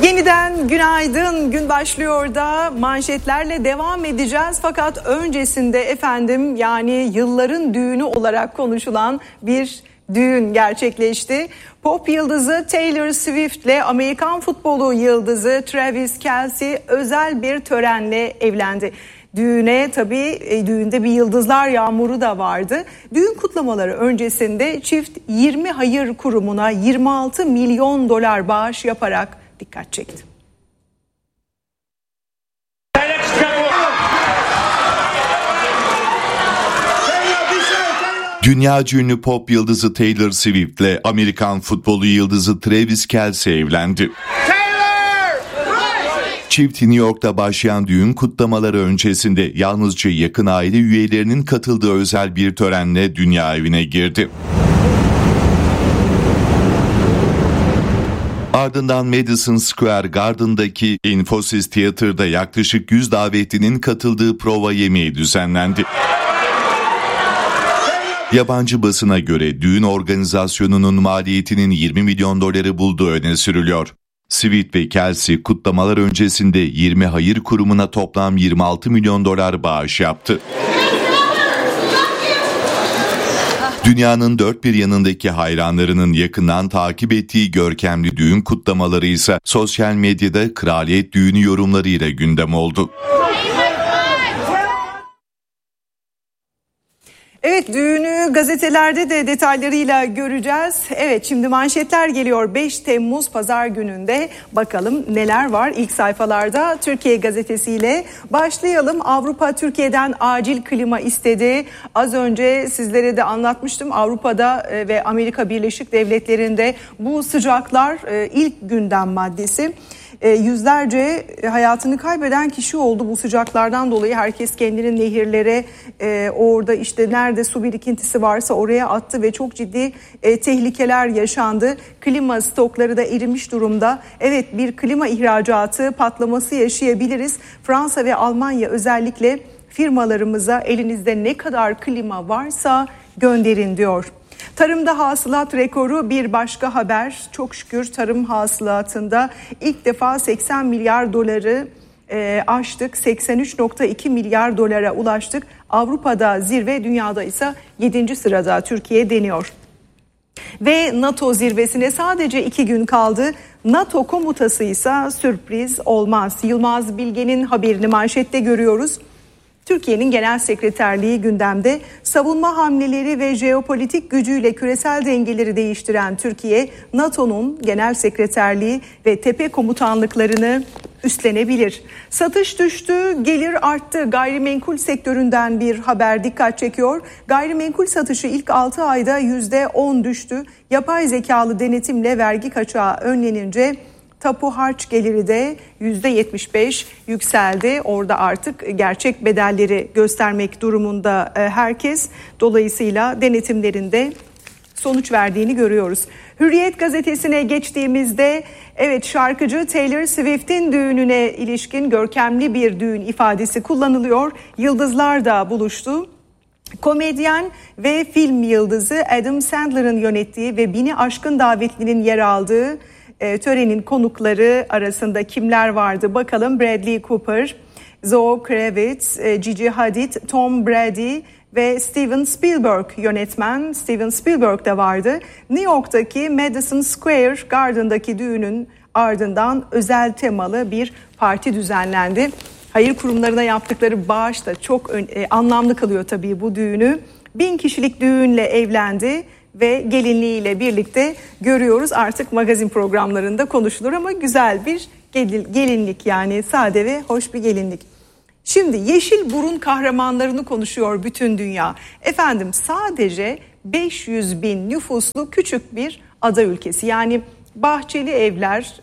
Yeniden günaydın, gün başlıyor da manşetlerle devam edeceğiz. Fakat öncesinde efendim yani yılların düğünü olarak konuşulan bir düğün gerçekleşti. Pop yıldızı Taylor Swift ile Amerikan futbolu yıldızı Travis Kelce özel bir törenle evlendi. Düğüne düğünde bir yıldızlar yağmuru da vardı. Düğün kutlamaları öncesinde çift 20 hayır kurumuna 26 milyon dolar bağış yaparak dikkat çekti. Dünyaca ünlü pop yıldızı Taylor Swift ile Amerikan futbolu yıldızı Travis Kelce evlendi. Çift New York'ta başlayan düğün kutlamaları öncesinde yalnızca yakın aile üyelerinin katıldığı özel bir törenle dünya evine girdi. Ardından Madison Square Garden'daki Infosys Theater'da yaklaşık 100 davetlinin katıldığı prova yemeği düzenlendi. Yabancı basına göre düğün organizasyonunun maliyetinin 20 milyon doları bulduğu öne sürülüyor. Swift ve Kelce kutlamalar öncesinde 20 hayır kurumuna toplam 26 milyon dolar bağış yaptı. Dünyanın dört bir yanındaki hayranlarının yakından takip ettiği görkemli düğün kutlamaları ise sosyal medyada kraliyet düğünü yorumlarıyla gündem oldu. Evet, düğünü gazetelerde de detaylarıyla göreceğiz. Evet, şimdi manşetler geliyor 5 Temmuz Pazar gününde. Bakalım neler var ilk sayfalarda. Türkiye gazetesiyle başlayalım. Avrupa Türkiye'den acil klima istedi. Az önce sizlere de anlatmıştım. Avrupa'da ve Amerika Birleşik Devletleri'nde bu sıcaklar ilk gündem maddesi. Yüzlerce hayatını kaybeden kişi oldu bu sıcaklardan dolayı. Herkes kendini nehirlere, orada işte nerede su birikintisi varsa oraya attı ve çok ciddi tehlikeler yaşandı. Klima stokları da erimiş durumda. Evet, bir klima ihracatı patlaması yaşayabiliriz. Fransa ve Almanya özellikle firmalarımıza elinizde ne kadar klima varsa gönderin diyor. Tarımda hasılat rekoru bir başka haber. Çok şükür tarım hasılatında ilk defa 80 milyar doları aştık. 83.2 milyar dolara ulaştık. Avrupa'da zirve, dünyada ise 7. sırada Türkiye deniyor. Ve NATO zirvesine sadece 2 gün kaldı. NATO komutası ise sürpriz olmaz. Yılmaz Bilge'nin haberini manşette görüyoruz. Türkiye'nin genel sekreterliği gündemde. Savunma hamleleri ve jeopolitik gücüyle küresel dengeleri değiştiren Türkiye, NATO'nun genel sekreterliği ve tepe komutanlıklarını üstlenebilir. Satış düştü, gelir arttı. Gayrimenkul sektöründen bir haber dikkat çekiyor. Gayrimenkul satışı ilk 6 ayda %10 düştü. Yapay zekalı denetimle vergi kaçağı önlenince tapu harç geliri de %75 yükseldi. Orada artık gerçek bedelleri göstermek durumunda herkes. Dolayısıyla denetimlerinde sonuç verdiğini görüyoruz. Hürriyet gazetesine geçtiğimizde evet, şarkıcı Taylor Swift'in düğününe ilişkin görkemli bir düğün ifadesi kullanılıyor. Yıldızlar da buluştu. Komedyen ve film yıldızı Adam Sandler'ın yönettiği ve 1000'i aşkın davetlinin yer aldığı törenin konukları arasında kimler vardı bakalım. Bradley Cooper, Zoe Kravitz, Gigi Hadid, Tom Brady ve Steven Spielberg, yönetmen Steven Spielberg de vardı. New York'taki Madison Square Garden'daki düğünün ardından özel temalı bir parti düzenlendi. Hayır kurumlarına yaptıkları bağış da çok anlamlı kılıyor tabii bu düğünü. 1000 kişilik düğünle evlendi ve gelinliğiyle birlikte görüyoruz. Artık magazin programlarında konuşulur ama güzel bir gelinlik, yani sade ve hoş bir gelinlik. Şimdi yeşil burun kahramanlarını konuşuyor bütün dünya. Efendim, sadece 500 bin nüfuslu küçük bir ada ülkesi. Yani Bahçeli Evler,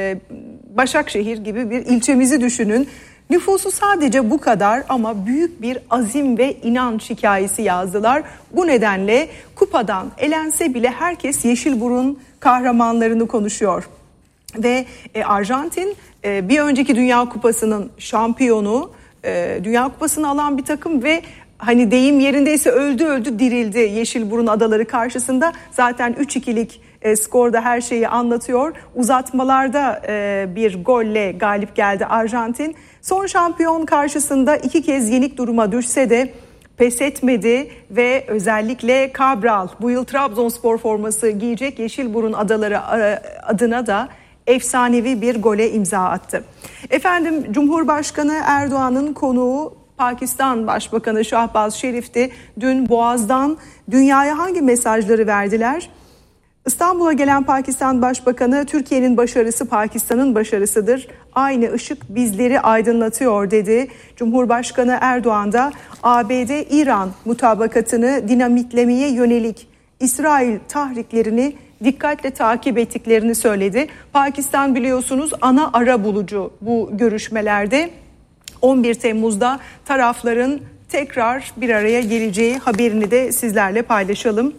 Başakşehir gibi bir ilçemizi düşünün. Nüfusu sadece bu kadar ama büyük bir azim ve inanç hikayesi yazdılar. Bu nedenle kupadan elense bile herkes Yeşilburun kahramanlarını konuşuyor. Ve Arjantin bir önceki Dünya Kupası'nın şampiyonu, Dünya Kupası'nı alan bir takım ve hani deyim yerindeyse öldü dirildi Yeşilburun adaları karşısında. Zaten 3-2'lik Skorda her şeyi anlatıyor. Uzatmalarda bir golle galip geldi Arjantin. Son şampiyon karşısında 2 kez yenik duruma düşse de pes etmedi ve özellikle Cabral bu yıl Trabzonspor forması giyecek, Yeşilburun Adaları adına da efsanevi bir gole imza attı. Efendim, Cumhurbaşkanı Erdoğan'ın konuğu Pakistan Başbakanı Şahbaz Şerif'ti. Dün Boğaz'dan dünyaya hangi mesajları verdiler? İstanbul'a gelen Pakistan Başbakanı, Türkiye'nin başarısı Pakistan'ın başarısıdır. Aynı ışık bizleri aydınlatıyor dedi. Cumhurbaşkanı Erdoğan da ABD-İran mutabakatını dinamitlemeye yönelik İsrail tahriklerini dikkatle takip ettiklerini söyledi. Pakistan biliyorsunuz ana arabulucu bu görüşmelerde. 11 Temmuz'da tarafların tekrar bir araya geleceği haberini de sizlerle paylaşalım.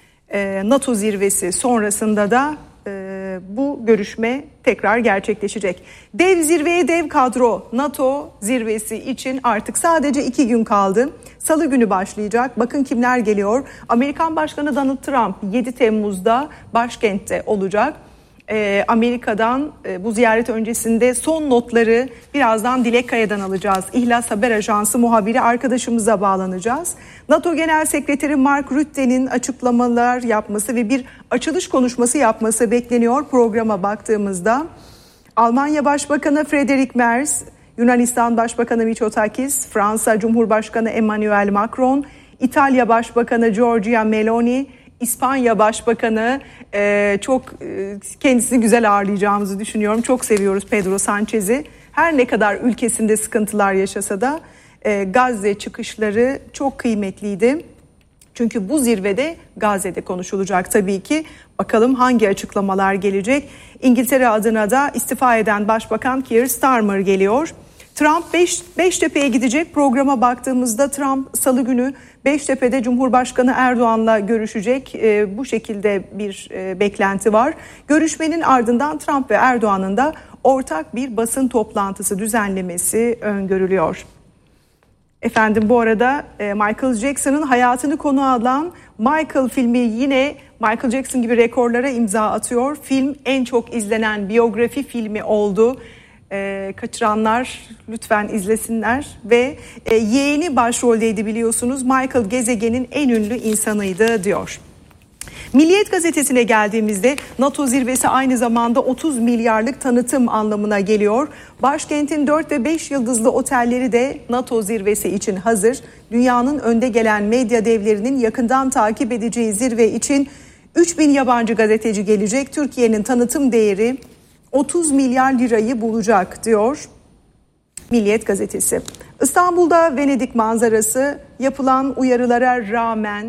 NATO zirvesi sonrasında da bu görüşme tekrar gerçekleşecek. Dev zirveye dev kadro. NATO zirvesi için artık sadece 2 gün kaldı. Salı günü başlayacak. Bakın kimler geliyor. Amerikan Başkanı Donald Trump 7 Temmuz'da başkentte olacak. Amerika'dan bu ziyaret öncesinde son notları birazdan Dilek Kaya'dan alacağız. İhlas Haber Ajansı muhabiri arkadaşımıza bağlanacağız. NATO Genel Sekreteri Mark Rutte'nin açıklamalar yapması ve bir açılış konuşması yapması bekleniyor programa baktığımızda. Almanya Başbakanı Friedrich Merz, Yunanistan Başbakanı Mitsotakis, Fransa Cumhurbaşkanı Emmanuel Macron, İtalya Başbakanı Giorgia Meloni, İspanya Başbakanı çok kendisini güzel ağırlayacağımızı düşünüyorum. Çok seviyoruz Pedro Sanchez'i. Her ne kadar ülkesinde sıkıntılar yaşasa da Gazze çıkışları çok kıymetliydi. Çünkü bu zirvede Gazze'de konuşulacak tabii ki. Bakalım hangi açıklamalar gelecek. İngiltere adına da istifa eden Başbakan Keir Starmer geliyor. Trump Beştepe'ye gidecek. Programa baktığımızda Trump Salı günü Beştepe'de Cumhurbaşkanı Erdoğan'la görüşecek. Bu şekilde bir beklenti var. Görüşmenin ardından Trump ve Erdoğan'ın da ortak bir basın toplantısı düzenlemesi öngörülüyor. Efendim, bu arada Michael Jackson'ın hayatını konu alan Michael filmi yine Michael Jackson gibi rekorlara imza atıyor. Film en çok izlenen biyografi filmi oldu. Kaçıranlar lütfen izlesinler ve yeğeni başroldeydi biliyorsunuz. Michael gezegenin en ünlü insanıydı diyor. Milliyet gazetesine geldiğimizde NATO zirvesi aynı zamanda 30 milyarlık tanıtım anlamına geliyor. Başkentin 4 ve 5 yıldızlı otelleri de NATO zirvesi için hazır. Dünyanın önde gelen medya devlerinin yakından takip edeceği zirve için 3000 yabancı gazeteci gelecek. Türkiye'nin tanıtım değeri 30 milyar lirayı bulacak diyor Milliyet gazetesi. İstanbul'da Venedik manzarası, yapılan uyarılara rağmen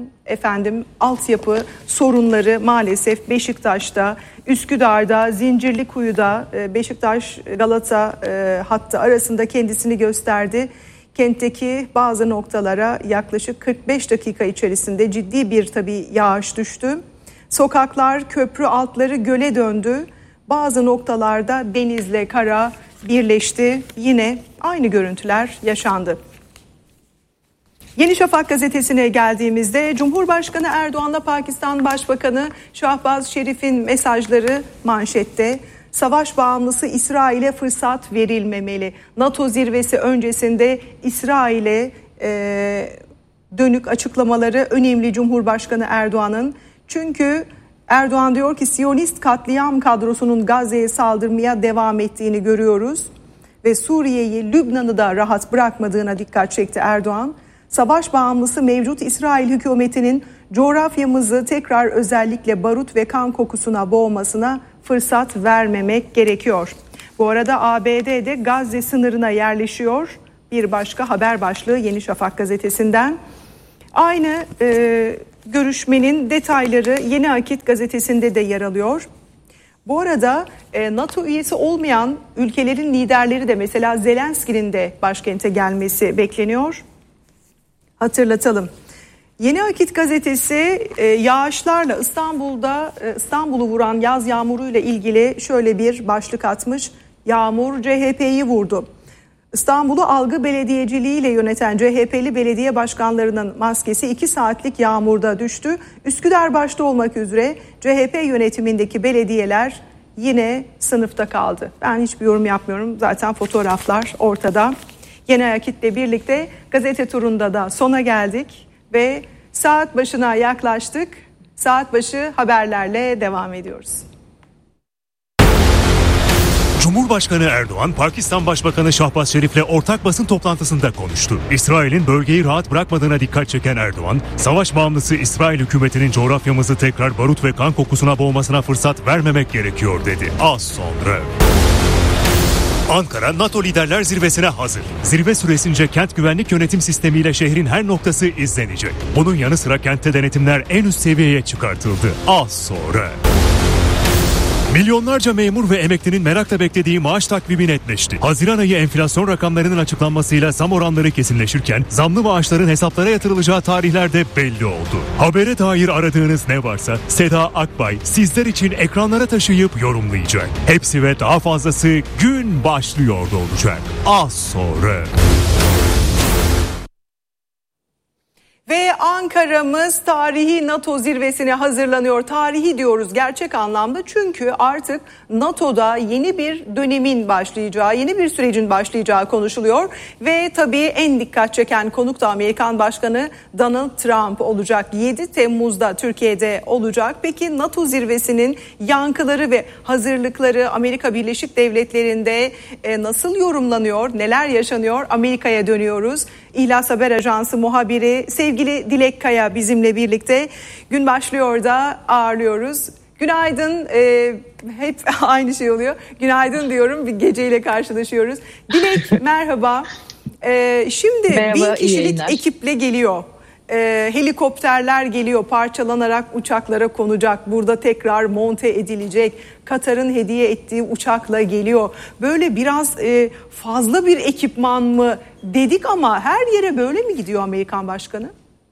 altyapı sorunları maalesef Beşiktaş'ta, Üsküdar'da, Zincirlikuyu'da Beşiktaş-Galata hattı arasında kendisini gösterdi. Kentteki bazı noktalara yaklaşık 45 dakika içerisinde ciddi bir yağış düştü. Sokaklar, köprü altları göle döndü. Bazı noktalarda denizle kara birleşti. Yine aynı görüntüler yaşandı. Yeni Şafak gazetesine geldiğimizde Cumhurbaşkanı Erdoğan'la Pakistan Başbakanı Şahbaz Şerif'in mesajları manşette. Savaş bağımlısı İsrail'e fırsat verilmemeli. NATO zirvesi öncesinde İsrail'e dönük açıklamaları önemli Cumhurbaşkanı Erdoğan'ın. Çünkü Erdoğan diyor ki Siyonist katliam kadrosunun Gazze'ye saldırmaya devam ettiğini görüyoruz. Ve Suriye'yi, Lübnan'ı da rahat bırakmadığına dikkat çekti Erdoğan. Savaş bağımlısı mevcut İsrail hükümetinin coğrafyamızı tekrar özellikle barut ve kan kokusuna boğmasına fırsat vermemek gerekiyor. Bu arada ABD'de Gazze sınırına yerleşiyor. Bir başka haber başlığı Yeni Şafak gazetesinden. Aynı görüşmenin detayları Yeni Akit gazetesinde de yer alıyor. Bu arada NATO üyesi olmayan ülkelerin liderleri de mesela Zelenski'nin de başkente gelmesi bekleniyor. Hatırlatalım. Yeni Akit gazetesi yağışlarla İstanbul'u vuran yaz yağmuruyla ilgili şöyle bir başlık atmış. Yağmur CHP'yi vurdu. İstanbul'u algı belediyeciliğiyle yöneten CHP'li belediye başkanlarının maskesi 2 saatlik yağmurda düştü. Üsküdar başta olmak üzere CHP yönetimindeki belediyeler yine sınıfta kaldı. Ben hiçbir yorum yapmıyorum. Zaten fotoğraflar ortada. Yeni Akit'le birlikte gazete turunda da sona geldik ve saat başına yaklaştık. Saat başı haberlerle devam ediyoruz. Cumhurbaşkanı Erdoğan, Pakistan Başbakanı Şahbaz Şerif'le ortak basın toplantısında konuştu. İsrail'in bölgeyi rahat bırakmadığına dikkat çeken Erdoğan, savaş bağımlısı İsrail hükümetinin coğrafyamızı tekrar barut ve kan kokusuna boğmasına fırsat vermemek gerekiyor dedi. Az sonra. Ankara, NATO Liderler Zirvesi'ne hazır. Zirve süresince kent güvenlik yönetim sistemiyle şehrin her noktası izlenecek. Bunun yanı sıra kentte denetimler en üst seviyeye çıkartıldı. Az sonra. Milyonlarca memur ve emeklinin merakla beklediği maaş takvimi netleşti. Haziran ayı enflasyon rakamlarının açıklanmasıyla zam oranları kesinleşirken zamlı maaşların hesaplara yatırılacağı tarihler de belli oldu. Habere dair aradığınız ne varsa Seda Akbay sizler için ekranlara taşıyıp yorumlayacak. Hepsi ve daha fazlası gün başlıyor da olacak. Az sonra. Ve Ankara'mız tarihi NATO zirvesine hazırlanıyor. Tarihi diyoruz gerçek anlamda çünkü artık NATO'da yeni bir dönemin başlayacağı, yeni bir sürecin başlayacağı konuşuluyor. Ve tabii en dikkat çeken konuk da Amerikan Başkanı Donald Trump olacak. 7 Temmuz'da Türkiye'de olacak. Peki NATO zirvesinin yankıları ve hazırlıkları Amerika Birleşik Devletleri'nde nasıl yorumlanıyor, neler yaşanıyor? Amerika'ya dönüyoruz. İhlas Haber Ajansı muhabiri sevgili Dilek Kaya bizimle birlikte. Gün başlıyor da ağırlıyoruz. Günaydın, hep aynı şey oluyor. Günaydın diyorum, bir geceyle karşılaşıyoruz. Dilek merhaba. Şimdi merhaba, 1000 kişilik ekiple geliyor. Helikopterler geliyor, parçalanarak uçaklara konacak. Burada tekrar monte edilecek. Katar'ın hediye ettiği uçakla geliyor. Böyle biraz fazla bir ekipman mı dedik ama her yere böyle mi gidiyor Amerikan Başkanı?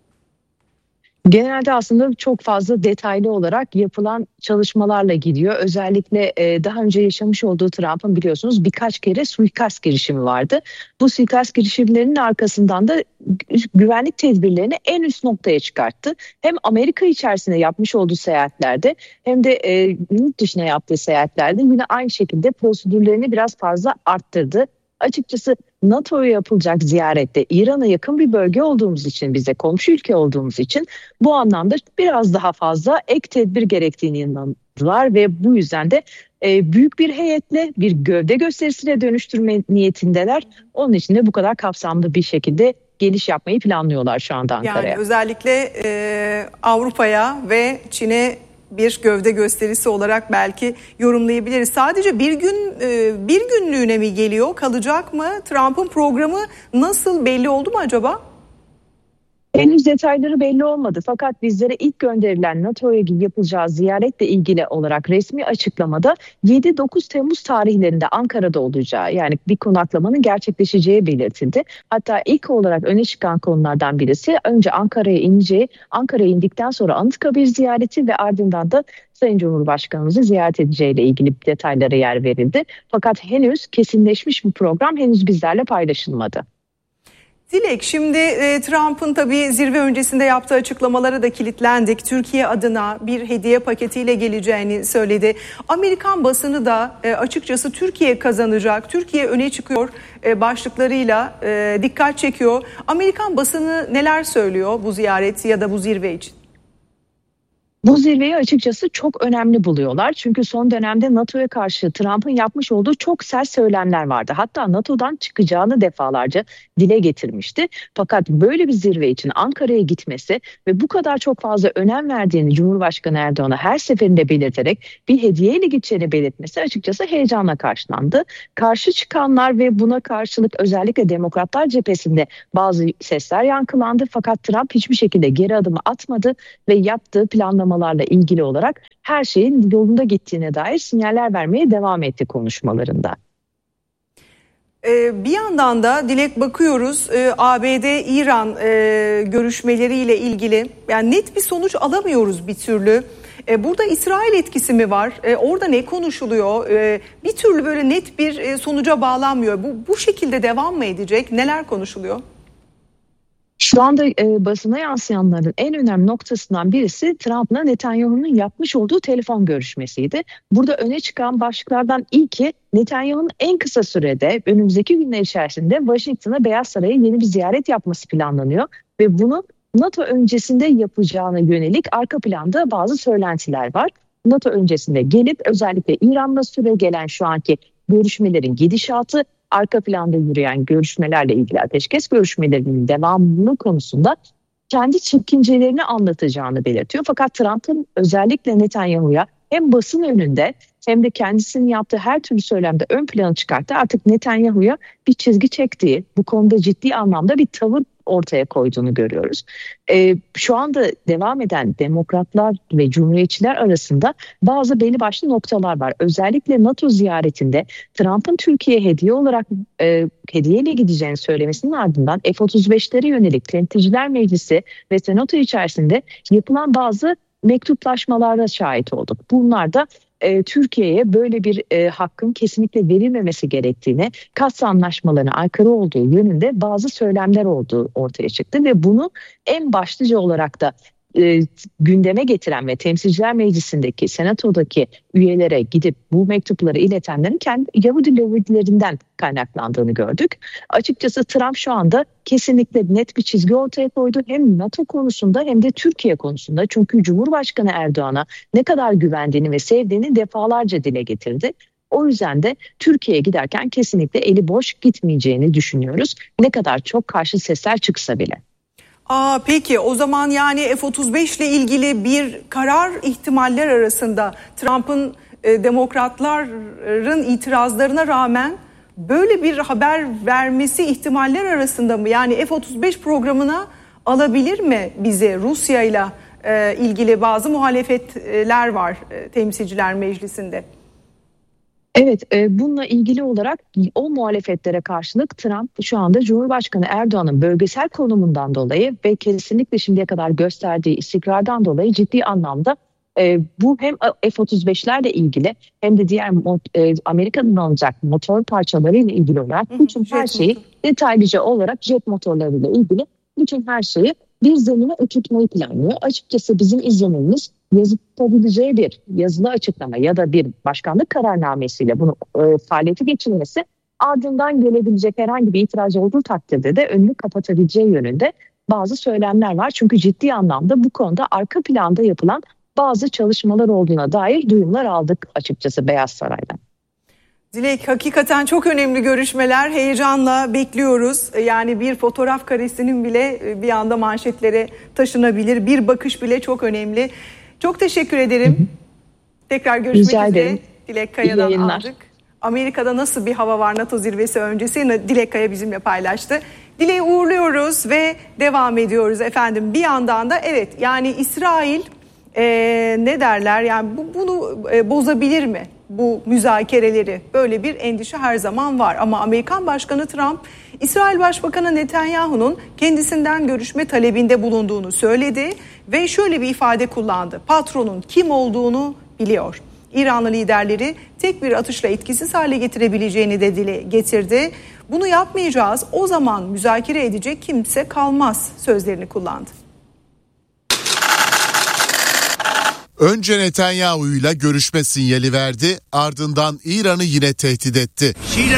Genelde aslında çok fazla detaylı olarak yapılan çalışmalarla gidiyor. Özellikle daha önce yaşamış olduğu Trump'ın biliyorsunuz birkaç kere suikast girişimi vardı. Bu suikast girişimlerinin arkasından da güvenlik tedbirlerini en üst noktaya çıkarttı. Hem Amerika içerisinde yapmış olduğu seyahatlerde hem de yurt dışına yaptığı seyahatlerde yine aynı şekilde prosedürlerini biraz fazla arttırdı. Açıkçası NATO'ya yapılacak ziyarette İran'a yakın bir bölge olduğumuz için, bize komşu ülke olduğumuz için bu anlamda biraz daha fazla ek tedbir gerektiğini inandılar ve bu yüzden de büyük bir heyetle bir gövde gösterisine dönüştürme niyetindeler. Onun için de bu kadar kapsamlı bir şekilde geliş yapmayı planlıyorlar şu anda Ankara'ya. Yani özellikle Avrupa'ya ve Çin'e bir gövde gösterisi olarak belki yorumlayabiliriz. Sadece bir günlüğüne mi geliyor, kalacak mı? Trump'ın programı nasıl, belli oldu mu acaba? Henüz detayları belli olmadı fakat bizlere ilk gönderilen NATO'ya yapılacağı ziyaretle ilgili olarak resmi açıklamada 7-9 Temmuz tarihlerinde Ankara'da olacağı, yani bir konaklamanın gerçekleşeceği belirtildi. Hatta ilk olarak öne çıkan konulardan birisi önce Ankara'ya ineceği, Ankara'ya indikten sonra Anıtkabir ziyareti ve ardından da Sayın Cumhurbaşkanımızı ziyaret edeceğiyle ilgili detaylara yer verildi. Fakat henüz kesinleşmiş bir program henüz bizlerle paylaşılmadı. Dilek, şimdi Trump'ın tabii zirve öncesinde yaptığı açıklamalara da kilitlendik. Türkiye adına bir hediye paketiyle geleceğini söyledi. Amerikan basını da açıkçası Türkiye kazanacak, Türkiye öne çıkıyor başlıklarıyla dikkat çekiyor. Amerikan basını neler söylüyor bu ziyaret ya da bu zirve için? Bu zirveyi açıkçası çok önemli buluyorlar. Çünkü son dönemde NATO'ya karşı Trump'ın yapmış olduğu çok sert söylemler vardı. Hatta NATO'dan çıkacağını defalarca dile getirmişti. Fakat böyle bir zirve için Ankara'ya gitmesi ve bu kadar çok fazla önem verdiğini Cumhurbaşkanı Erdoğan'a her seferinde belirterek bir hediyeyle gideceğini belirtmesi açıkçası heyecanla karşılandı. Karşı çıkanlar ve buna karşılık özellikle Demokratlar cephesinde bazı sesler yankılandı. Fakat Trump hiçbir şekilde geri adımı atmadı ve yaptığı planlamalarla ilgili olarak her şeyin yolunda gittiğine dair sinyaller vermeye devam etti konuşmalarında. Bir yandan da Dilek bakıyoruz ABD-İran görüşmeleriyle ilgili yani net bir sonuç alamıyoruz bir türlü. Burada İsrail etkisi mi var? Orada ne konuşuluyor? Bir türlü böyle net bir sonuca bağlanmıyor. Bu şekilde devam mı edecek? Neler konuşuluyor? Şu anda basına yansıyanların en önemli noktasından birisi Trump'la Netanyahu'nun yapmış olduğu telefon görüşmesiydi. Burada öne çıkan başlıklardan ilki Netanyahu'nun en kısa sürede önümüzdeki günler içerisinde Washington'a Beyaz Saray'a yeni bir ziyaret yapması planlanıyor. Ve bunu NATO öncesinde yapacağına yönelik arka planda bazı söylentiler var. NATO öncesinde gelip özellikle İran'la süregelen şu anki görüşmelerin gidişatı, arka planda yürüyen görüşmelerle ilgili ateşkes görüşmelerinin devamlılığı konusunda kendi çekincelerini anlatacağını belirtiyor. Fakat Trump'ın özellikle Netanyahu'ya hem basın önünde hem de kendisinin yaptığı her türlü söylemde ön plana çıkarttı. Artık Netanyahu'ya bir çizgi çektiği, bu konuda ciddi anlamda bir tavır ortaya koyduğunu görüyoruz. Şu anda devam eden demokratlar ve cumhuriyetçiler arasında bazı belli başlı noktalar var. Özellikle NATO ziyaretinde Trump'ın Türkiye'ye hediye olarak hediyeyle gideceğini söylemesinin ardından F-35'lere yönelik Temsilciler Meclisi ve Senato içerisinde yapılan bazı mektuplaşmalara şahit olduk. Bunlar da Türkiye'ye böyle bir hakkın kesinlikle verilmemesi gerektiğine, Katsa anlaşmalarına aykırı olduğu yönünde bazı söylemler olduğu ortaya çıktı ve bunu en başlıca olarak da gündeme getiren ve Temsilciler Meclisi'ndeki, Senato'daki üyelere gidip bu mektupları iletenlerin kendi Yahudi lobbilerinden kaynaklandığını gördük. Açıkçası Trump şu anda kesinlikle net bir çizgi ortaya koydu. Hem NATO konusunda hem de Türkiye konusunda. Çünkü Cumhurbaşkanı Erdoğan'a ne kadar güvendiğini ve sevdiğini defalarca dile getirdi. O yüzden de Türkiye'ye giderken kesinlikle eli boş gitmeyeceğini düşünüyoruz. Ne kadar çok karşı sesler çıksa bile. Peki o zaman yani F-35 ile ilgili bir karar ihtimaller arasında Trump'ın demokratların itirazlarına rağmen böyle bir haber vermesi ihtimaller arasında mı? Yani F-35 programına alabilir mi bizi? Rusya ile ilgili bazı muhalefetler var Temsilciler Meclisi'nde. Evet, bununla ilgili olarak o muhalefetlere karşılık Trump şu anda Cumhurbaşkanı Erdoğan'ın bölgesel konumundan dolayı ve kesinlikle şimdiye kadar gösterdiği istikrardan dolayı ciddi anlamda bu hem F-35'lerle ilgili hem de diğer Amerika'nın alacak motor parçalarıyla ilgili olarak bütün her şeyi detaylıca olarak jet motorlarıyla ilgili bütün her şeyi bir zemine oturtmayı planlıyor. Açıkçası bizim izlenimimiz yazılabileceği bir yazılı açıklama ya da bir başkanlık kararnamesiyle bunu faaliyete geçirilmesi, ardından gelebilecek herhangi bir itiraz olduğu takdirde de önünü kapatabileceği yönünde bazı söylemler var. Çünkü ciddi anlamda bu konuda arka planda yapılan bazı çalışmalar olduğuna dair duyumlar aldık açıkçası Beyaz Saray'dan. Dilek, hakikaten çok önemli görüşmeler, heyecanla bekliyoruz. Yani bir fotoğraf karesinin bile bir anda manşetlere taşınabilir. Bir bakış bile çok önemli. Çok teşekkür ederim. Tekrar görüşmek üzere. Dilek Kaya'dan aldık. Amerika'da nasıl bir hava var NATO zirvesi öncesi? Dilek Kaya bizimle paylaştı. Dilek'i uğurluyoruz ve devam ediyoruz efendim. Bir yandan da evet, yani İsrail ne derler, yani bunu bozabilir mi? Bu müzakereleri, böyle bir endişe her zaman var. Ama Amerikan Başkanı Trump, İsrail Başbakanı Netanyahu'nun kendisinden görüşme talebinde bulunduğunu söyledi ve şöyle bir ifade kullandı: patronun kim olduğunu biliyor. İranlı liderleri tek bir atışla etkisiz hale getirebileceğini de dile getirdi. Bunu yapmayacağız, o zaman müzakere edecek kimse kalmaz sözlerini kullandı. Önce Netanyahu'yla görüşme sinyali verdi, ardından İran'ı yine tehdit etti.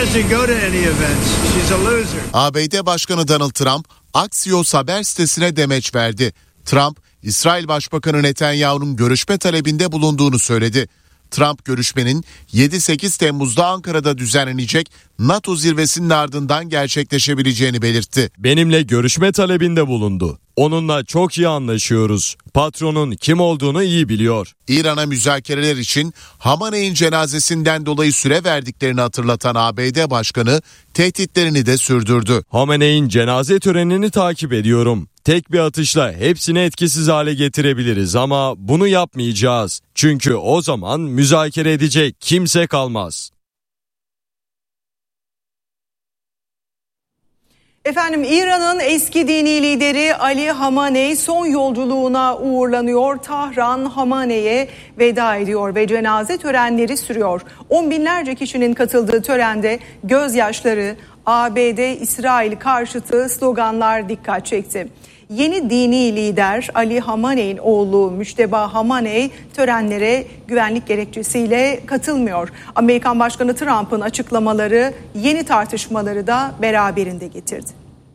ABD Başkanı Donald Trump, Axios haber sitesine demeç verdi. Trump, İsrail Başbakanı Netanyahu'nun görüşme talebinde bulunduğunu söyledi. Trump görüşmenin 7-8 Temmuz'da Ankara'da düzenlenecek NATO zirvesinin ardından gerçekleşebileceğini belirtti. Benimle görüşme talebinde bulundu. Onunla çok iyi anlaşıyoruz. Patronun kim olduğunu iyi biliyor. İran'a müzakereler için Hamaney'in cenazesinden dolayı süre verdiklerini hatırlatan ABD Başkanı tehditlerini de sürdürdü. Hamaney'in cenaze törenini takip ediyorum. Tek bir atışla hepsini etkisiz hale getirebiliriz ama bunu yapmayacağız. Çünkü o zaman müzakere edecek kimse kalmaz. Efendim, İran'ın eski dini lideri Ali Hamenei son yolculuğuna uğurlanıyor. Tahran Hamanei'ye veda ediyor ve cenaze törenleri sürüyor. On binlerce kişinin katıldığı törende gözyaşları, ABD-İsrail karşıtı sloganlar dikkat çekti. Yeni dini lider Ali Hamenei'nin oğlu Müşteba Hamenei törenlere güvenlik gerekçesiyle katılmıyor. Amerikan Başkanı Trump'ın açıklamaları yeni tartışmaları da beraberinde getirdi.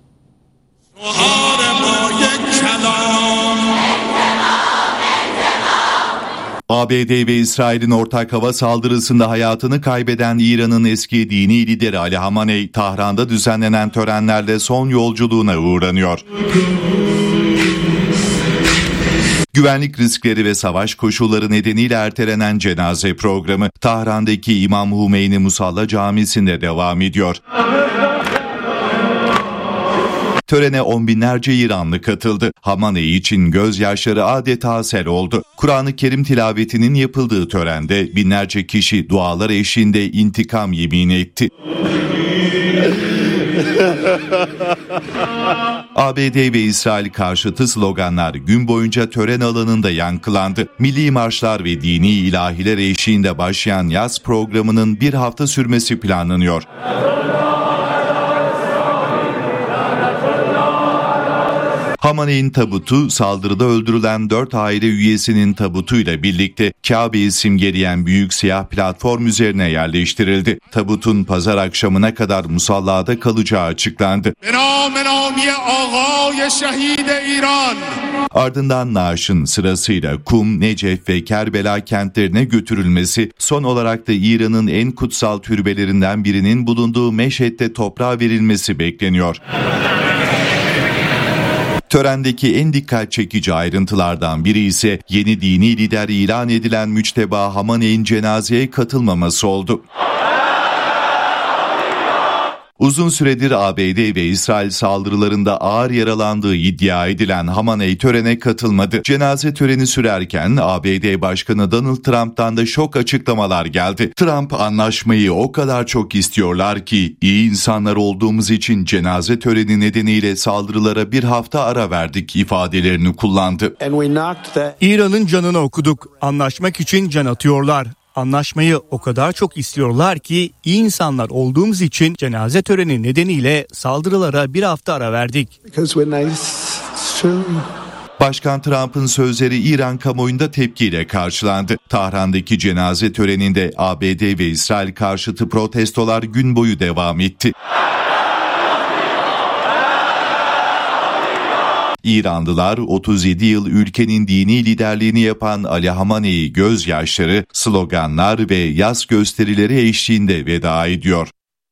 ABD ve İsrail'in ortak hava saldırısında hayatını kaybeden İran'ın eski dini lideri Ali Hamenei, Tahran'da düzenlenen törenlerle son yolculuğuna uğurlanıyor. Güvenlik riskleri ve savaş koşulları nedeniyle ertelenen cenaze programı Tahran'daki İmam Hümeyni Musalla Camisi'nde devam ediyor. Törene on binlerce İranlı katıldı. Hamenei için gözyaşları adeta sel oldu. Kur'an-ı Kerim tilavetinin yapıldığı törende binlerce kişi dualar eşliğinde intikam yemini etti. ABD ve İsrail karşıtı sloganlar gün boyunca tören alanında yankılandı. Milli marşlar ve dini ilahiler eşliğinde başlayan yaz programının bir hafta sürmesi planlanıyor. Hamenei'nin tabutu saldırıda öldürülen 4 aile üyesinin tabutuyla birlikte Kabe'yi simgeleyen büyük siyah platform üzerine yerleştirildi. Tabutun pazar akşamına kadar musallada kalacağı açıklandı. Ardından naaşın sırasıyla Kum, Necef ve Kerbela kentlerine götürülmesi, son olarak da İran'ın en kutsal türbelerinden birinin bulunduğu Meşhed'de toprağa verilmesi bekleniyor. Törendeki en dikkat çekici ayrıntılardan biri ise yeni dini lider ilan edilen Müşteba Hamenei'nin cenazeye katılmaması oldu. Uzun süredir ABD ve İsrail saldırılarında ağır yaralandığı iddia edilen Hamenei törene katılmadı. Cenaze töreni sürerken ABD Başkanı Donald Trump'tan da şok açıklamalar geldi. Trump, anlaşmayı o kadar çok istiyorlar ki iyi insanlar olduğumuz için cenaze töreni nedeniyle saldırılara bir hafta ara verdik ifadelerini kullandı. İran'ın canını okuduk. Anlaşmak için can atıyorlar. Anlaşmayı o kadar çok istiyorlar ki iyi insanlar olduğumuz için cenaze töreni nedeniyle saldırılara bir hafta ara verdik. Başkan Trump'ın sözleri İran kamuoyunda tepkiyle karşılandı. Tahran'daki cenaze töreninde ABD ve İsrail karşıtı protestolar gün boyu devam etti. İranlılar 37 yıl ülkenin dini liderliğini yapan Ali Hamenei gözyaşları, sloganlar ve yaz gösterileri eşliğinde veda ediyor.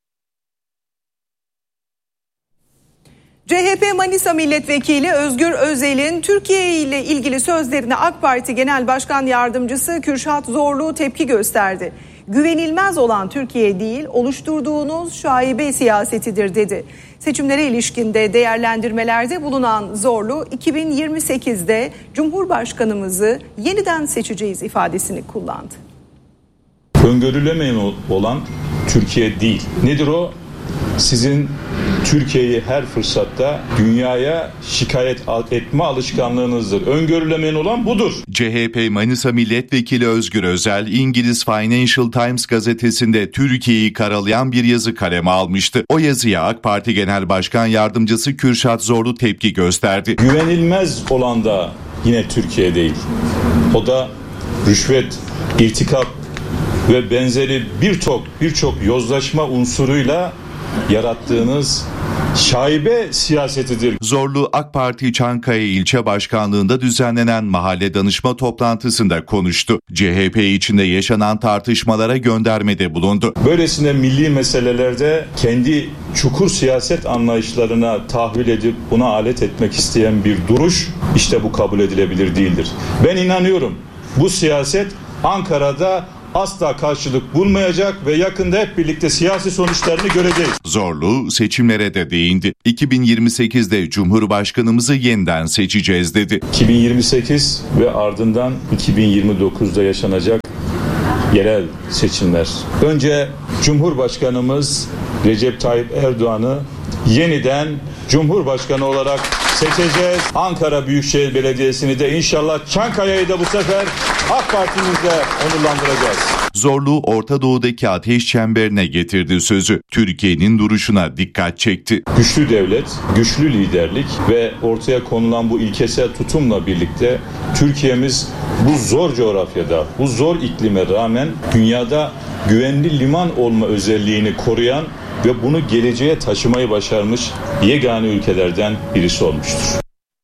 CHP Manisa Milletvekili Özgür Özel'in Türkiye ile ilgili sözlerine AK Parti Genel Başkan Yardımcısı Kürşat Zorlu tepki gösterdi. Güvenilmez olan Türkiye değil, oluşturduğunuz şaibe siyasetidir dedi. Seçimlere ilişkinde değerlendirmelerde bulunan Zorlu, 2028'de Cumhurbaşkanımızı yeniden seçeceğiz ifadesini kullandı. Öngörülemeyen olan Türkiye değil. Nedir o? Sizin Türkiye'yi her fırsatta dünyaya şikayet etme alışkanlığınızdır. Öngörülemeyen olan budur. CHP Manisa Milletvekili Özgür Özel, İngiliz Financial Times gazetesinde Türkiye'yi karalayan bir yazı kaleme almıştı. O yazıya AK Parti Genel Başkan Yardımcısı Kürşat Zorlu tepki gösterdi. Güvenilmez olan da yine Türkiye değil. O da rüşvet, irtikap ve benzeri birçok yozlaşma unsuruyla yarattığınız şaibe siyasetidir. Zorlu, AK Parti Çankaya İlçe Başkanlığı'nda düzenlenen mahalle danışma toplantısında konuştu. CHP içinde yaşanan tartışmalara göndermede bulundu. Böylesine milli meselelerde kendi çukur siyaset anlayışlarına tahvil edip buna alet etmek isteyen bir duruş, işte bu kabul edilebilir değildir. Ben inanıyorum bu siyaset Ankara'da asla karşılık bulmayacak ve yakında hep birlikte siyasi sonuçlarını göreceğiz. Zorlu seçimlere de değindi. 2028'de Cumhurbaşkanımızı yeniden seçeceğiz dedi. 2028 ve ardından 2029'da yaşanacak yerel seçimler. Önce Cumhurbaşkanımız Recep Tayyip Erdoğan'ı yeniden Cumhurbaşkanı olarak seçeceğiz. Ankara Büyükşehir Belediyesi'ni de inşallah, Çankaya'yı da bu sefer AK Parti'mizle onurlandıracağız. Zorlu Orta Doğu'daki ateş çemberine getirdi sözü. Türkiye'nin duruşuna dikkat çekti. Güçlü devlet, güçlü liderlik ve ortaya konulan bu ilkesel tutumla birlikte Türkiye'miz bu zor coğrafyada, bu zor iklime rağmen dünyada güvenli liman olma özelliğini koruyan ve bunu geleceğe taşımayı başarmış yegane ülkelerden birisi olmuştur.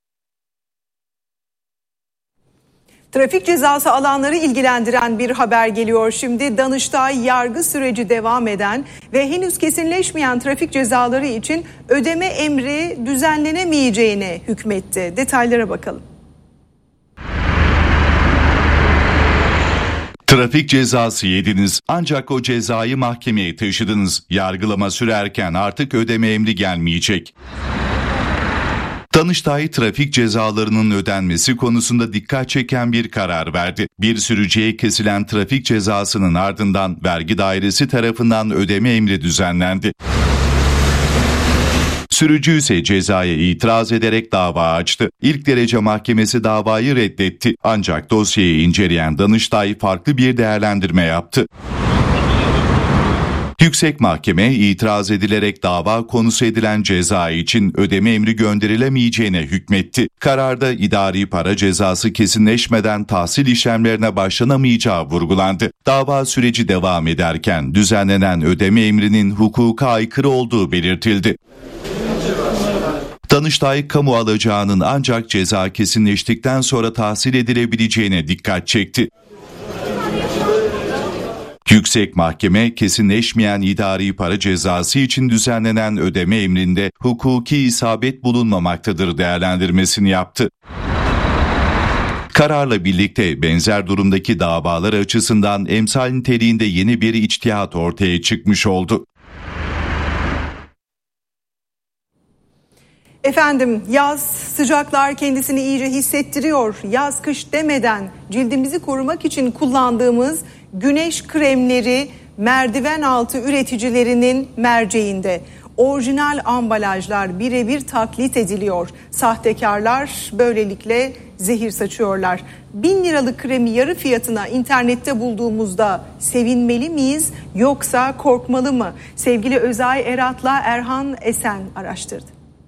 Trafik cezası alanları ilgilendiren bir haber geliyor şimdi. Danıştay yargı süreci devam eden ve henüz kesinleşmeyen trafik cezaları için ödeme emri düzenlenemeyeceğine hükmetti. Detaylara bakalım. Trafik cezası yediniz ancak o cezayı mahkemeye taşıdınız. Yargılama sürerken artık ödeme emri gelmeyecek. Danıştay trafik cezalarının ödenmesi konusunda dikkat çeken bir karar verdi. Bir sürücüye kesilen trafik cezasının ardından vergi dairesi tarafından ödeme emri düzenlendi. Sürücü ise cezaya itiraz ederek dava açtı. İlk derece mahkemesi davayı reddetti. Ancak dosyayı inceleyen Danıştay farklı bir değerlendirme yaptı. Yüksek Mahkeme itiraz edilerek dava konusu edilen ceza için ödeme emri gönderilemeyeceğine hükmetti. Kararda idari para cezası kesinleşmeden tahsil işlemlerine başlanamayacağı vurgulandı. Dava süreci devam ederken düzenlenen ödeme emrinin hukuka aykırı olduğu belirtildi. Danıştay kamu alacağının ancak ceza kesinleştikten sonra tahsil edilebileceğine dikkat çekti. Yüksek Mahkeme kesinleşmeyen idari para cezası için düzenlenen ödeme emrinde hukuki isabet bulunmamaktadır değerlendirmesini yaptı. Kararla birlikte benzer durumdaki davalar açısından emsal niteliğinde yeni bir içtihat ortaya çıkmış oldu. Efendim, yaz, sıcaklar kendisini iyice hissettiriyor. Yaz kış demeden cildimizi korumak için kullandığımız güneş kremleri merdiven altı üreticilerinin merceğinde. Orijinal ambalajlar birebir taklit ediliyor. Sahtekarlar böylelikle zehir saçıyorlar. 1000 liralık kremi yarı fiyatına internette bulduğumuzda sevinmeli miyiz yoksa korkmalı mı? Sevgili Özay Erat'la Erhan Esen araştırdı.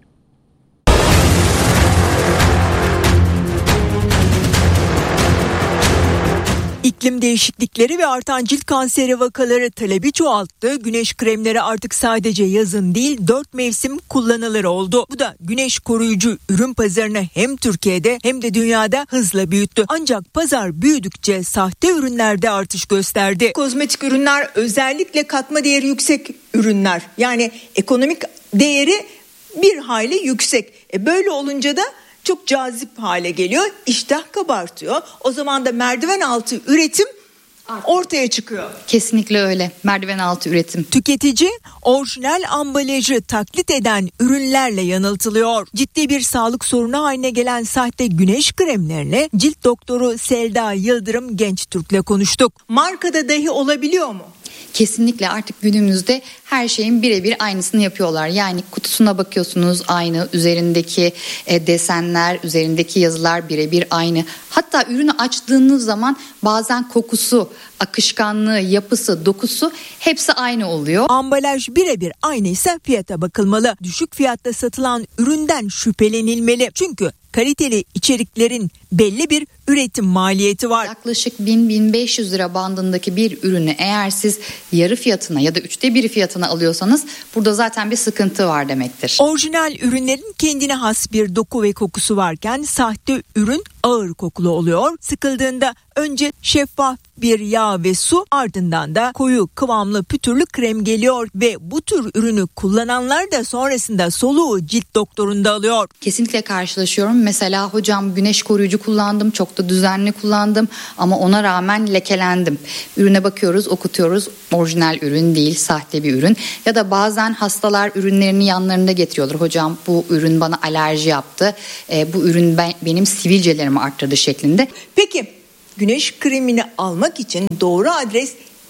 İklim değişiklikleri ve artan cilt kanseri vakaları talebi çoğalttı. Güneş kremleri artık sadece yazın değil 4 mevsim kullanılır oldu. Bu da güneş koruyucu ürün pazarını hem Türkiye'de hem de dünyada hızla büyüttü. Ancak pazar büyüdükçe sahte ürünlerde artış gösterdi. Kozmetik ürünler özellikle katma değeri yüksek ürünler. Yani ekonomik değeri bir hayli yüksek. Böyle olunca da çok cazip hale geliyor. İştah kabartıyor. O zaman da merdiven altı üretim ortaya çıkıyor. Kesinlikle öyle. Merdiven altı üretim. Tüketici orijinal ambalajı taklit eden ürünlerle yanıltılıyor. Ciddi bir sağlık sorunu haline gelen sahte güneş kremlerine cilt doktoru Selda Yıldırım Gençtürk'le konuştuk. Markada dahi olabiliyor mu? Kesinlikle artık günümüzde her şeyin birebir aynısını yapıyorlar. Yani kutusuna bakıyorsunuz aynı, üzerindeki desenler, üzerindeki yazılar birebir aynı. Hatta ürünü açtığınız zaman bazen kokusu, akışkanlığı, yapısı, dokusu hepsi aynı oluyor. Ambalaj birebir aynıysa fiyata bakılmalı. Düşük fiyatta satılan üründen şüphelenilmeli. Çünkü kaliteli içeriklerin belli bir üretim maliyeti var. Yaklaşık 1000-1500 lira bandındaki bir ürünü eğer siz yarı fiyatına ya da 1/3 fiyatına alıyorsanız burada zaten bir sıkıntı var demektir. Orijinal ürünlerin kendine has bir doku ve kokusu varken sahte ürün ağır kokulu oluyor. Sıkıldığında önce şeffaf bir yağ ve su, ardından da koyu kıvamlı pütürlü krem geliyor ve bu tür ürünü kullananlar da sonrasında soluğu cilt doktorunda alıyor. Kesinlikle karşılaşıyorum. Mesela hocam güneş koruyucu kullandım, çok da düzenli kullandım ama ona rağmen lekelendim. Ürüne bakıyoruz, okutuyoruz, orijinal ürün değil, sahte bir ürün. Ya da bazen hastalar ürünlerini yanlarında getiriyorlar. Hocam bu ürün bana alerji yaptı, bu ürün benim sivilcelerimi arttırdı şeklinde. Peki güneş kremini almak için doğru adres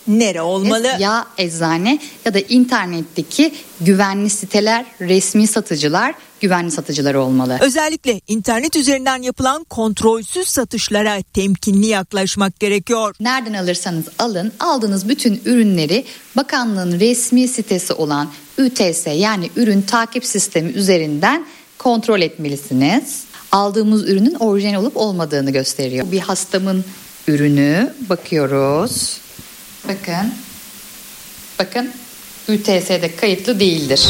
nere olmalı? Ya eczane ya da internetteki güvenli siteler, resmi satıcılar, güvenli satıcılar olmalı. Özellikle internet üzerinden yapılan kontrolsüz satışlara temkinli yaklaşmak gerekiyor. Nereden alırsanız alın, aldığınız bütün ürünleri bakanlığın resmi sitesi olan ÜTS yani ürün takip sistemi üzerinden kontrol etmelisiniz. Aldığımız ürünün orijinal olup olmadığını gösteriyor. Bir hastamın ürünü bakıyoruz. Bakın ÜTS'de kayıtlı değildir.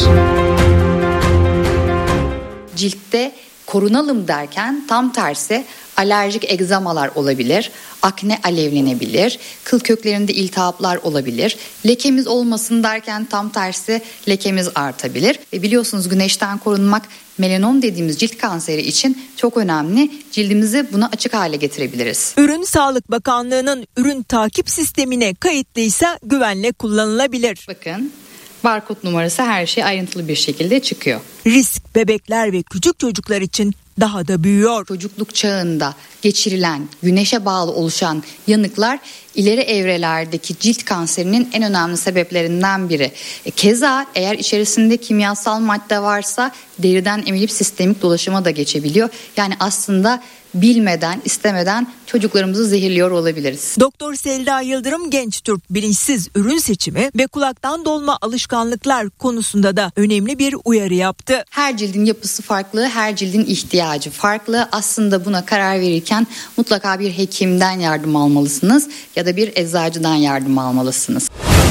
Ciltte korunalım derken tam tersi alerjik egzamalar olabilir, akne alevlenebilir, kıl köklerinde iltihaplar olabilir, lekemiz olmasın derken tam tersi lekemiz artabilir. Ve biliyorsunuz güneşten korunmak melanom dediğimiz cilt kanseri için çok önemli. Cildimizi buna açık hale getirebiliriz. Ürün Sağlık Bakanlığı'nın ürün takip sistemine kayıtlıysa güvenle kullanılabilir. Bakın barkod numarası her şey ayrıntılı bir şekilde çıkıyor. Risk bebekler ve küçük çocuklar için daha da büyüyor. Çocukluk çağında geçirilen, güneşe bağlı oluşan yanıklar ileri evrelerdeki cilt kanserinin en önemli sebeplerinden biri. Keza eğer içerisinde kimyasal madde varsa deriden emilip sistemik dolaşıma da geçebiliyor. Yani aslında bilmeden, istemeden çocuklarımızı zehirliyor olabiliriz. Doktor Selda Yıldırım Gençtürk bilinçsiz ürün seçimi ve kulaktan dolma alışkanlıklar konusunda da önemli bir uyarı yaptı. Her cildin yapısı farklı, her cildin ihtiyacı farklı. Aslında buna karar verirken mutlaka bir hekimden yardım almalısınız ya da bir eczacıdan yardım almalısınız.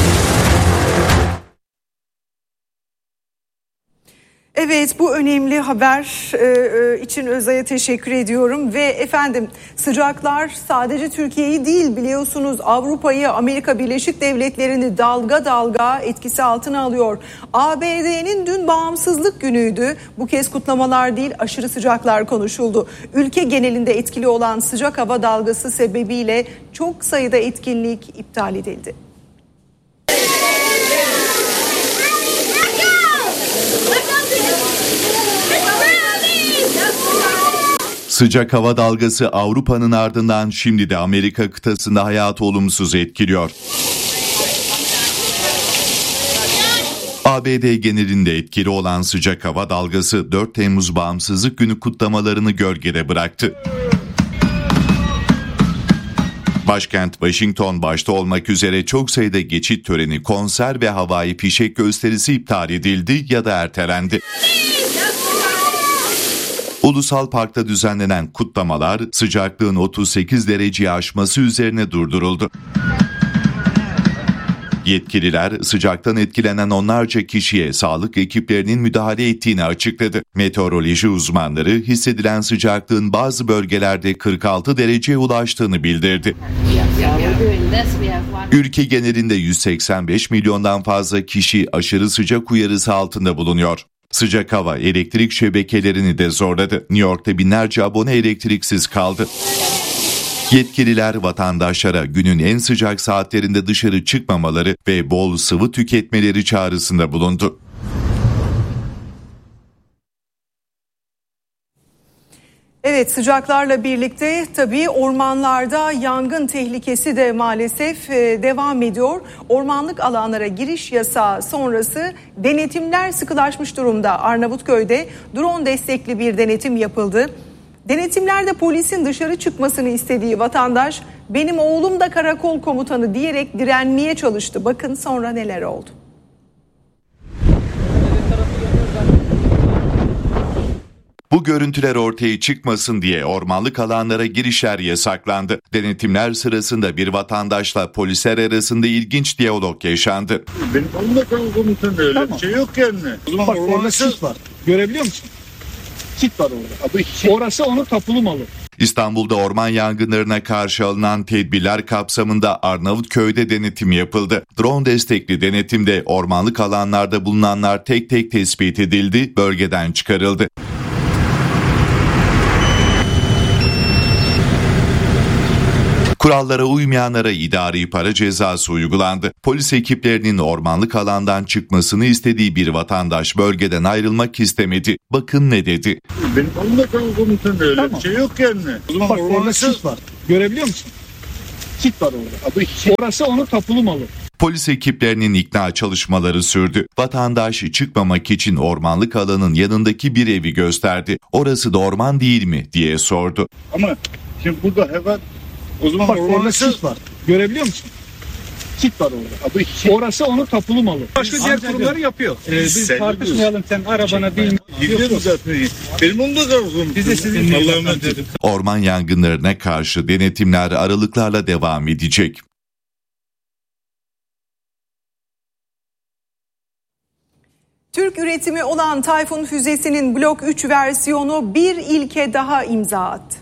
Evet, bu önemli haber için Özay'a teşekkür ediyorum ve efendim sıcaklar sadece Türkiye'yi değil biliyorsunuz Avrupa'yı, Amerika Birleşik Devletleri'ni dalga dalga etkisi altına alıyor. ABD'nin dün bağımsızlık günüydü. Bu kez kutlamalar değil aşırı sıcaklar konuşuldu. Ülke genelinde etkili olan sıcak hava dalgası sebebiyle çok sayıda etkinlik iptal edildi. Sıcak hava dalgası Avrupa'nın ardından şimdi de Amerika kıtasında hayatı olumsuz etkiliyor. ABD genelinde etkili olan sıcak hava dalgası 4 Temmuz Bağımsızlık Günü kutlamalarını gölgede bıraktı. Başkent Washington başta olmak üzere çok sayıda geçit töreni, konser ve havai fişek gösterisi iptal edildi ya da ertelendi. Ulusal Park'ta düzenlenen kutlamalar sıcaklığın 38 dereceyi aşması üzerine durduruldu. Yetkililer sıcaktan etkilenen onlarca kişiye sağlık ekiplerinin müdahale ettiğini açıkladı. Meteoroloji uzmanları hissedilen sıcaklığın bazı bölgelerde 46 dereceye ulaştığını bildirdi. Ülke genelinde 185 milyondan fazla kişi aşırı sıcak uyarısı altında bulunuyor. Sıcak hava elektrik şebekelerini de zorladı. New York'ta binlerce abone elektriksiz kaldı. Yetkililer vatandaşlara günün en sıcak saatlerinde dışarı çıkmamaları ve bol sıvı tüketmeleri çağrısında bulundu. Evet, sıcaklarla birlikte tabii ormanlarda yangın tehlikesi de maalesef devam ediyor. Ormanlık alanlara giriş yasağı sonrası denetimler sıkılaşmış durumda. Arnavutköy'de drone destekli bir denetim yapıldı. Denetimlerde polisin dışarı çıkmasını istediği vatandaş benim oğlum da karakol komutanı diyerek direnmeye çalıştı. Bakın sonra neler oldu. Bu görüntüler ortaya çıkmasın diye ormanlık alanlara girişler yasaklandı. Denetimler sırasında bir vatandaşla polisler arasında ilginç diyalog yaşandı. Benim oğlum da karakol komutanı öyle tamam. Bir şey yok yani. O zaman bak orada çit var. Görebiliyor musun? Çit var orada. Orası onun tapulu malı. İstanbul'da orman yangınlarına karşı alınan tedbirler kapsamında Arnavutköy'de denetim yapıldı. Drone destekli denetimde ormanlık alanlarda bulunanlar tek tek tespit edildi, bölgeden çıkarıldı. Kurallara uymayanlara idari para cezası uygulandı. Polis ekiplerinin ormanlık alandan çıkmasını istediği bir vatandaş bölgeden ayrılmak istemedi. Bakın ne dedi. Benim oğlum da karakol komutanı öyle tamam. Bir şey yok yani. O zaman bak orada çit var. Görebiliyor musun? Çit var orada. Orası onun tapulu malı. Polis ekiplerinin ikna çalışmaları sürdü. Vatandaş çıkmamak için ormanlık alanın yanındaki bir evi gösterdi. Orası da orman değil mi diye sordu. Ama şimdi burada hemen o zaman orada çit var. Görebiliyor musun? Çit var orada. Orası onun tapulu malı. Başka diğer kurumları yapıyor. Biz tartışmayalım, sen arabana bin. Gidiyorum zaten. Benim onu da kaldım. Biz de sizin Allah'ıma dedim. Orman yangınlarına karşı denetimler aralıklarla devam edecek. Türk üretimi olan Tayfun füzesinin Blok 3 versiyonu bir ilke daha imza attı.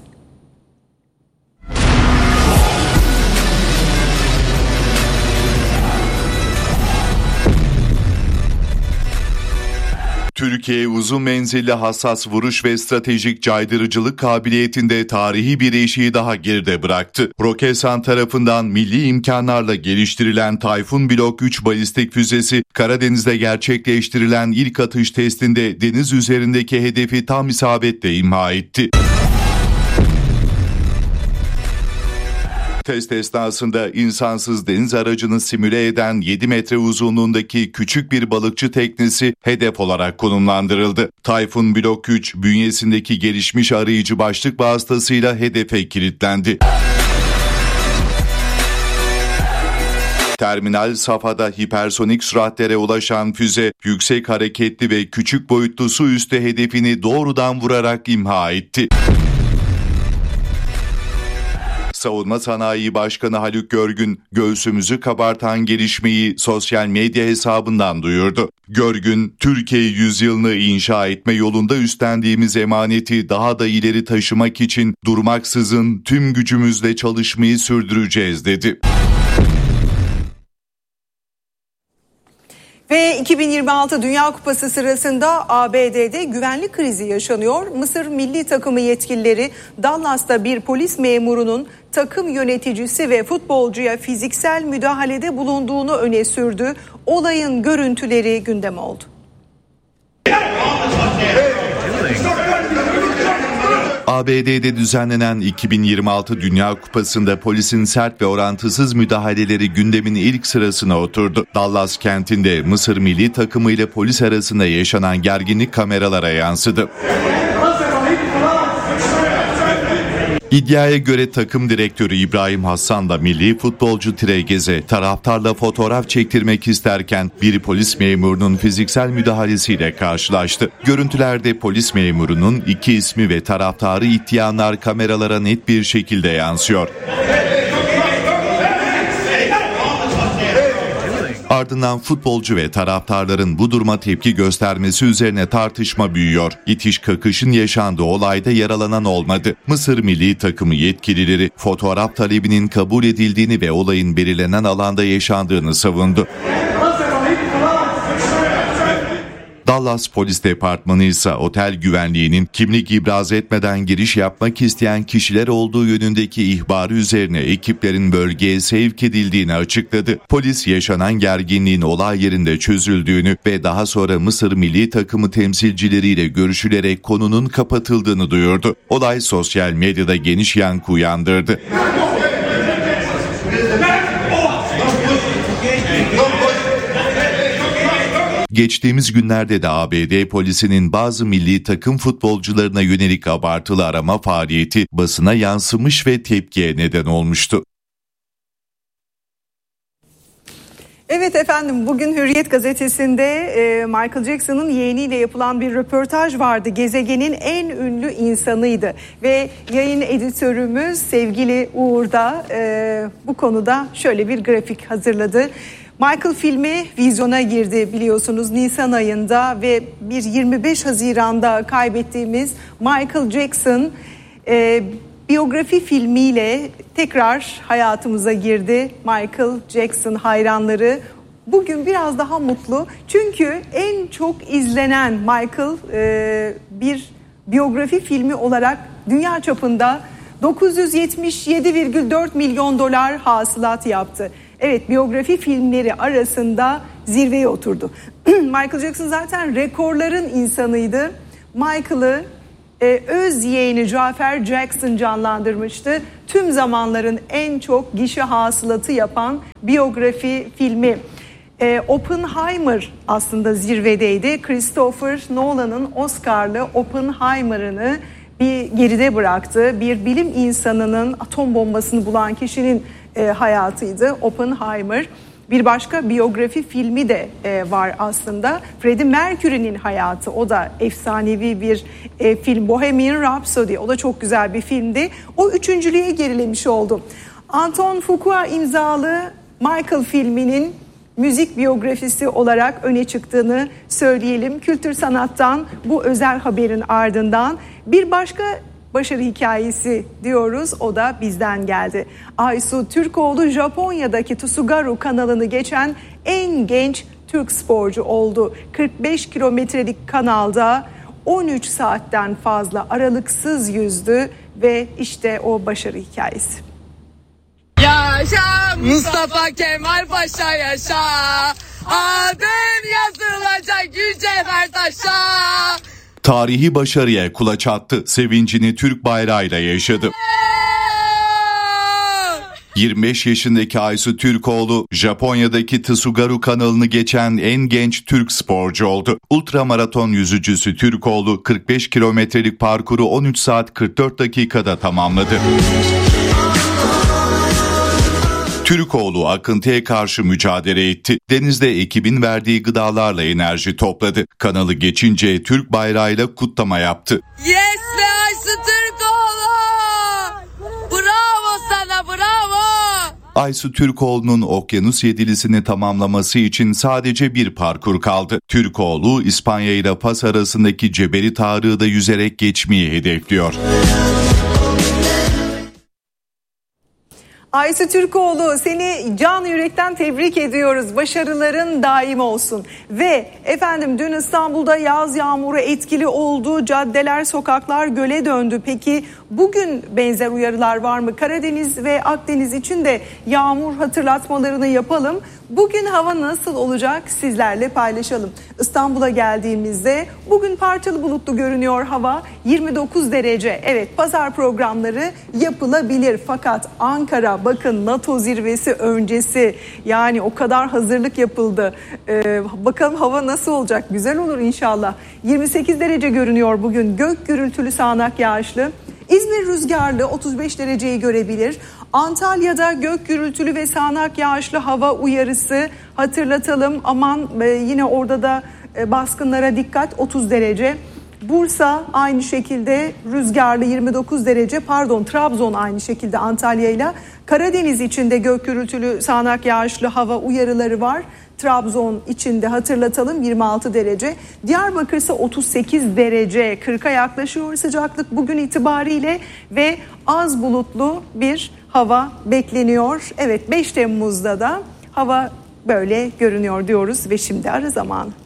Türkiye uzun menzilli hassas vuruş ve stratejik caydırıcılık kabiliyetinde tarihi bir eşiği daha geride bıraktı. Roketsan tarafından milli imkanlarla geliştirilen Tayfun Blok 3 balistik füzesi Karadeniz'de gerçekleştirilen ilk atış testinde deniz üzerindeki hedefi tam isabetle imha etti. Test esnasında insansız deniz aracını simüle eden 7 metre uzunluğundaki küçük bir balıkçı teknesi hedef olarak konumlandırıldı. Tayfun Blok 3 bünyesindeki gelişmiş arayıcı başlık vasıtasıyla hedefe kilitlendi. Terminal safhada hipersonik süratlere ulaşan füze, yüksek hareketli ve küçük boyutlu su üstü hedefini doğrudan vurarak imha etti. Savunma Sanayi Başkanı Haluk Görgün, göğsümüzü kabartan gelişmeyi sosyal medya hesabından duyurdu. Görgün, Türkiye yüzyılını inşa etme yolunda üstlendiğimiz emaneti daha da ileri taşımak için durmaksızın tüm gücümüzle çalışmayı sürdüreceğiz dedi. Ve 2026 Dünya Kupası sırasında ABD'de güvenlik krizi yaşanıyor. Mısır milli takımı yetkilileri Dallas'ta bir polis memurunun takım yöneticisi ve futbolcuya fiziksel müdahalede bulunduğunu öne sürdü. Olayın görüntüleri gündem oldu. ABD'de düzenlenen 2026 Dünya Kupası'nda polisin sert ve orantısız müdahaleleri gündemin ilk sırasına oturdu. Dallas kentinde Mısır milli takımı ile polis arasında yaşanan gerginlik kameralara yansıdı. İddiaya göre takım direktörü İbrahim Hassan da milli futbolcu Tiregez'e taraftarla fotoğraf çektirmek isterken bir polis memurunun fiziksel müdahalesiyle karşılaştı. Görüntülerde polis memurunun iki ismi ve taraftarı ittihanlar kameralara net bir şekilde yansıyor. Ardından futbolcu ve taraftarların bu duruma tepki göstermesi üzerine tartışma büyüyor. İtiş kakışın yaşandığı olayda yaralanan olmadı. Mısır milli takımı yetkilileri fotoğraf talebinin kabul edildiğini ve olayın belirlenen alanda yaşandığını savundu. Dallas Polis Departmanı ise otel güvenliğinin kimlik ibraz etmeden giriş yapmak isteyen kişiler olduğu yönündeki ihbarı üzerine ekiplerin bölgeye sevk edildiğini açıkladı. Polis yaşanan gerginliğin olay yerinde çözüldüğünü ve daha sonra Mısır milli takımı temsilcileriyle görüşülerek konunun kapatıldığını duyurdu. Olay sosyal medyada geniş yankı uyandırdı. Geçtiğimiz günlerde de ABD polisinin bazı milli takım futbolcularına yönelik abartılı arama faaliyeti basına yansımış ve tepkiye neden olmuştu. Evet efendim, bugün Hürriyet gazetesinde Michael Jackson'ın yeğeniyle yapılan bir röportaj vardı. Gezegenin en ünlü insanıydı ve yayın editörümüz sevgili Uğur da bu konuda şöyle bir grafik hazırladı. Michael filmi vizyona girdi biliyorsunuz Nisan ayında ve bir 25 Haziran'da kaybettiğimiz Michael Jackson biyografi filmiyle tekrar hayatımıza girdi. Michael Jackson hayranları bugün biraz daha mutlu çünkü en çok izlenen Michael bir biyografi filmi olarak dünya çapında 977,4 milyon dolar hasılat yaptı. Evet, biyografi filmleri arasında zirveye oturdu. Michael Jackson zaten rekorların insanıydı. Michael'ı öz yeğeni Cafer Jackson canlandırmıştı. Tüm zamanların en çok gişe hasılatı yapan biyografi filmi. Oppenheimer aslında zirvedeydi. Christopher Nolan'ın Oscar'lı Oppenheimer'ını bir geride bıraktı. Bir bilim insanının atom bombasını bulan kişinin hayatıydı Oppenheimer. Bir başka biyografi filmi de var aslında. Freddie Mercury'nin hayatı, o da efsanevi bir film. Bohemian Rhapsody, o da çok güzel bir filmdi. O üçüncülüğe gerilemiş oldu. Anton Fuqua imzalı Michael filminin müzik biyografisi olarak öne çıktığını söyleyelim. Kültür sanattan bu özel haberin ardından bir başka başarı hikayesi diyoruz, o da bizden geldi. Aysu Türkoğlu Japonya'daki Tsugaru kanalını geçen en genç Türk sporcu oldu. 45 kilometrelik kanalda 13 saatten fazla aralıksız yüzdü ve işte o başarı hikayesi. Yaşa Mustafa Kemal Paşa yaşa, adın yazılacak Yücevher taşa. Tarihi başarıya kulaç attı, sevincini Türk bayrağıyla yaşadı. 25 yaşındaki Aysu Türkoğlu, Japonya'daki Tsugaru kanalını geçen en genç Türk sporcu oldu. Ultramaraton yüzücüsü Türkoğlu, 45 kilometrelik parkuru 13 saat 44 dakikada tamamladı. Türkoğlu akıntıya karşı mücadele etti. Denizde ekibin verdiği gıdalarla enerji topladı. Kanalı geçince Türk bayrağıyla kutlama yaptı. Yes be Aysu Türkoğlu! Bravo sana, bravo! Aysu Türkoğlu'nun okyanus yedilisini tamamlaması için sadece bir parkur kaldı. Türkoğlu, İspanya ile Fas arasındaki Cebeli Tarık'ı da yüzerek geçmeyi hedefliyor. Aysu Türkoğlu, seni can yürekten tebrik ediyoruz. Başarıların daim olsun. Ve efendim dün İstanbul'da yaz yağmuru etkili oldu. Caddeler, sokaklar göle döndü. Peki bugün benzer uyarılar var mı? Karadeniz ve Akdeniz için de yağmur hatırlatmalarını yapalım. Bugün hava nasıl olacak sizlerle paylaşalım. İstanbul'a geldiğimizde bugün parçalı bulutlu görünüyor hava, 29 derece. Evet, pazar programları yapılabilir fakat Ankara, bakın NATO zirvesi öncesi, yani o kadar hazırlık yapıldı. Bakalım hava nasıl olacak, güzel olur inşallah. 28 derece görünüyor bugün, gök gürültülü sağanak yağışlı. İzmir rüzgarlı, 35 dereceyi görebilir. Antalya'da gök gürültülü ve sağanak yağışlı hava uyarısı, hatırlatalım. Aman yine orada da baskınlara dikkat, 30 derece. Bursa aynı şekilde rüzgarlı, 29 derece. Trabzon aynı şekilde Antalya'yla. Karadeniz içinde gök gürültülü sağanak yağışlı hava uyarıları var. Trabzon içinde hatırlatalım, 26 derece. Diyarbakır ise 38 derece. 40'a yaklaşıyor sıcaklık bugün itibariyle ve az bulutlu bir hava bekleniyor. Evet, 5 Temmuz'da da hava böyle görünüyor diyoruz ve şimdi ara zamanı.